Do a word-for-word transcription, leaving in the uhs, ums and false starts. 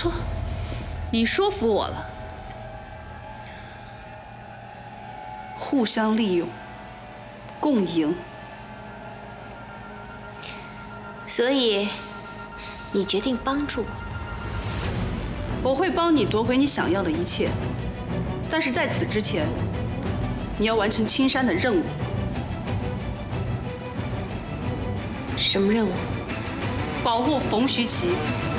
错，你说服我了。互相利用，共赢。 所以，你决定帮助我。 我会帮你夺回你想要的一切，但是在此之前，你要完成青山的任务。 什么任务？ 保护冯徐奇。